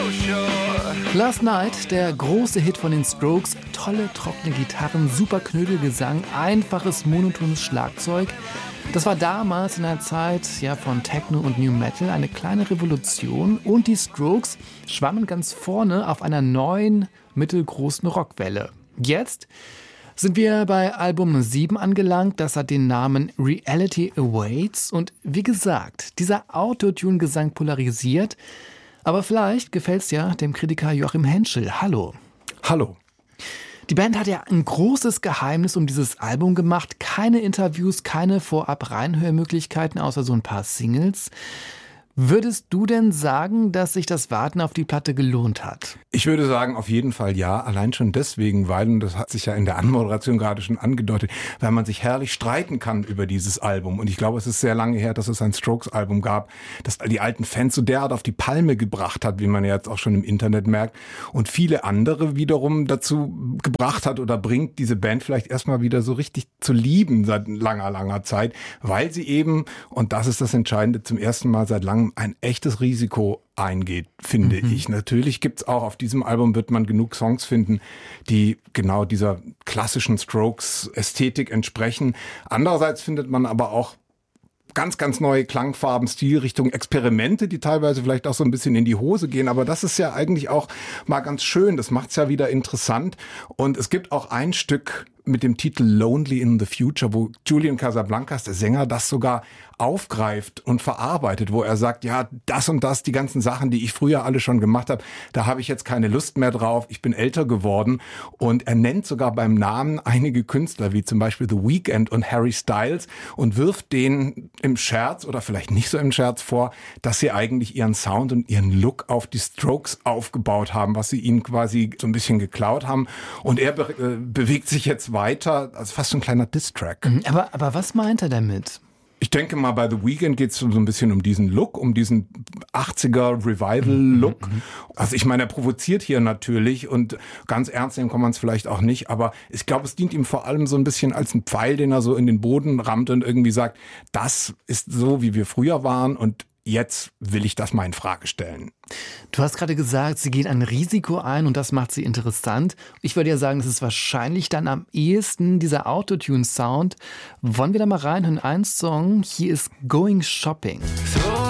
Last Night, der große Hit von den Strokes, tolle trockene Gitarren, super Knödelgesang, einfaches monotones Schlagzeug. Das war damals in der Zeit von Techno und New Metal eine kleine Revolution und die Strokes schwammen ganz vorne auf einer neuen, mittelgroßen Rockwelle. Jetzt sind wir bei Album 7 angelangt, das hat den Namen Reality Awaits und wie gesagt, dieser Autotune-Gesang polarisiert, aber vielleicht gefällt's ja dem Kritiker Joachim Henschel. Hallo. Hallo. Die Band hat ja ein großes Geheimnis um dieses Album gemacht. Keine Interviews, keine Vorab-Reinhörmöglichkeiten, außer so ein paar Singles. Würdest du denn sagen, dass sich das Warten auf die Platte gelohnt hat? Ich würde sagen, auf jeden Fall ja. Allein schon deswegen, weil, und das hat sich ja in der Anmoderation gerade schon angedeutet, weil man sich herrlich streiten kann über dieses Album. Und ich glaube, es ist sehr lange her, dass es ein Strokes-Album gab, das die alten Fans so derart auf die Palme gebracht hat, wie man ja jetzt auch schon im Internet merkt. Und viele andere wiederum dazu gebracht hat oder bringt, diese Band vielleicht erstmal wieder so richtig zu lieben seit langer, langer Zeit, weil sie eben, und das ist das Entscheidende, zum ersten Mal seit langem ein echtes Risiko eingeht, finde ich. Natürlich gibt's auch, auf diesem Album wird man genug Songs finden, die genau dieser klassischen Strokes-Ästhetik entsprechen. Andererseits findet man aber auch ganz, ganz neue Klangfarben, Stilrichtungen, Experimente, die teilweise vielleicht auch so ein bisschen in die Hose gehen. Aber das ist ja eigentlich auch mal ganz schön. Das macht's ja wieder interessant. Und es gibt auch ein Stück mit dem Titel Lonely in the Future, wo Julian Casablancas, der Sänger, das sogar aufgreift und verarbeitet, wo er sagt, ja, das und das, die ganzen Sachen, die ich früher alle schon gemacht habe, da habe ich jetzt keine Lust mehr drauf, ich bin älter geworden. Und er nennt sogar beim Namen einige Künstler, wie zum Beispiel The Weeknd und Harry Styles, und wirft denen im Scherz oder vielleicht nicht so im Scherz vor, dass sie eigentlich ihren Sound und ihren Look auf die Strokes aufgebaut haben, was sie ihnen quasi so ein bisschen geklaut haben. Und er bewegt sich jetzt weiter, also fast so ein kleiner Diss-Track. Aber was meint er damit? Ich denke mal, bei The Weeknd geht es so ein bisschen um diesen Look, um diesen 80er Revival-Look. Also ich meine, er provoziert hier natürlich und ganz ernst nehmen kann man es vielleicht auch nicht, aber ich glaube, es dient ihm vor allem so ein bisschen als ein Pfeil, den er so in den Boden rammt und irgendwie sagt, das ist so, wie wir früher waren und jetzt will ich das mal in Frage stellen. Du hast gerade gesagt, sie gehen ein Risiko ein und das macht sie interessant. Ich würde ja sagen, das ist wahrscheinlich dann am ehesten dieser Autotune-Sound. Wollen wir da mal reinhören? Ein Song, hier ist Going Shopping.